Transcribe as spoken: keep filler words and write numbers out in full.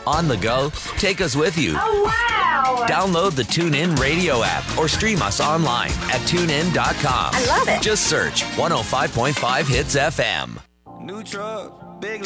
On the go, take us with you. Oh, wow! Download the TuneIn Radio app or stream us online at tune in dot com. I love it. Just search one oh five point five Hits F M. New truck, big